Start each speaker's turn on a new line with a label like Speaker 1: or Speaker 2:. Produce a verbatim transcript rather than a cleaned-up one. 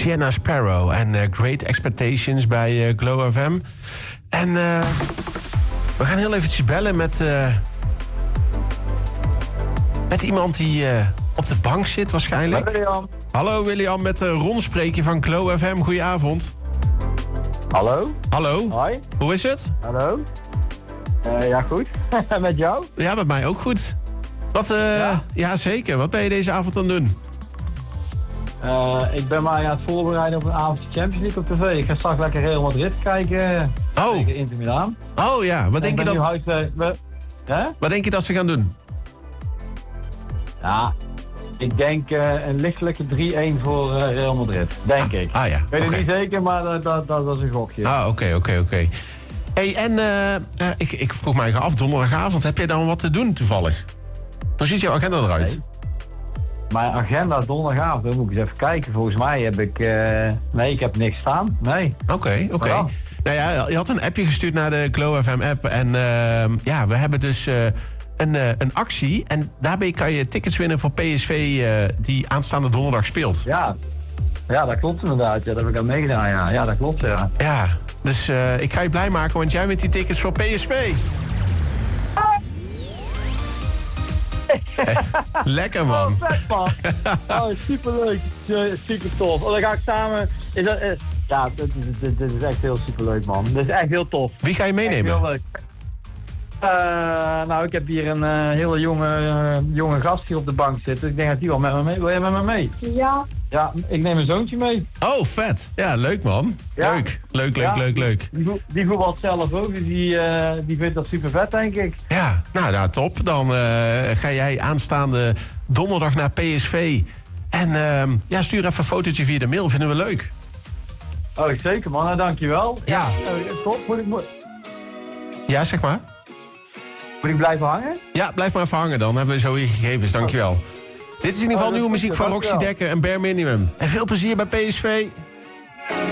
Speaker 1: Sienna Sparrow en uh, Great Expectations bij uh, Glow F M. En uh, we gaan heel eventjes bellen met, uh, met iemand die uh, op de bank zit waarschijnlijk.
Speaker 2: William.
Speaker 1: Hallo William, met uh, Ron spreek je van Glow F M. Goedenavond.
Speaker 2: Hallo.
Speaker 1: Hallo.
Speaker 2: Hoi.
Speaker 1: Hoe is het?
Speaker 2: Hallo. Uh, ja, goed. Met jou?
Speaker 1: Ja, met mij ook goed. Wat, uh, ja? ja, zeker. Wat ben je deze avond aan het doen?
Speaker 2: Uh, ik ben mij aan het voorbereiden op een avondje Champions League op tv. Ik ga straks lekker Real Madrid kijken.
Speaker 1: Oh.
Speaker 2: Tegen Inter Milaan.
Speaker 1: Oh ja, wat denk je dat...
Speaker 2: Huis, uh, we... huh?
Speaker 1: Wat denk je dat ze gaan doen?
Speaker 2: Ja, ik denk uh, een lichtelijke drie-een voor uh, Real Madrid. Denk
Speaker 1: ah,
Speaker 2: ik.
Speaker 1: Ah ja,
Speaker 2: Ik weet
Speaker 1: okay.
Speaker 2: het niet zeker, maar dat, dat, dat, dat is een gokje.
Speaker 1: Ah, oké, okay, oké, okay, oké. Okay. Hey, en uh, uh, ik, ik vroeg mij af, donderdagavond, heb jij dan wat te doen toevallig? Hoe ziet jouw agenda eruit?
Speaker 2: Nee. Mijn agenda donderdagavond, dan moet ik eens even kijken. Volgens mij heb ik... Uh, nee, ik heb niks staan. Nee.
Speaker 1: Oké, okay, oké. Okay. Nou ja, je had een appje gestuurd naar de Glow F M app. En uh, ja, we hebben dus uh, een, uh, een actie. En daarbij kan je tickets winnen voor P S V uh, die aanstaande donderdag speelt.
Speaker 2: Ja. Ja, dat klopt inderdaad. Ja, dat heb ik aan meegedaan, ja. Ja, dat klopt, ja.
Speaker 1: Ja, dus uh, ik ga je blij maken, want jij wint die tickets voor P S V. Hey, lekker, man.
Speaker 2: Oh, vet, man. Oh, superleuk. Super tof. Oh, dan ga ik samen... Is dat, uh, ja, dit, dit, dit is echt heel superleuk, man. Dit is echt heel tof.
Speaker 1: Wie ga je meenemen?
Speaker 2: Echt heel leuk. Uh, nou, ik heb hier een uh, hele jonge, uh, jonge gast hier op de bank zitten. Ik denk dat die wel met me mee... Wil jij met me mee?
Speaker 3: Ja.
Speaker 2: Ja, ik neem mijn zoontje mee.
Speaker 1: Oh, vet. Ja, leuk, man. Ja. Leuk, leuk, leuk, ja. leuk, leuk.
Speaker 2: Die, die voetbalt zelf ook, dus die, uh, die vindt dat super vet, denk ik.
Speaker 1: Ja, nou, nou top. Dan uh, ga jij aanstaande donderdag naar P S V. En uh, ja, stuur even een fotootje via de mail. Vinden we leuk.
Speaker 2: Oh, zeker, man. Nou, dankjewel.
Speaker 1: Ja.
Speaker 2: Uh, top. Moet ik... Moet...
Speaker 1: Ja, zeg maar.
Speaker 2: Moet ik blijven hangen?
Speaker 1: Ja, blijf maar even hangen dan. Hebben we zo je gegevens. Dankjewel. Dit is in ieder geval oh, nieuwe muziek van Roxy Dekker en Bare Minimum. En veel plezier bij P S V.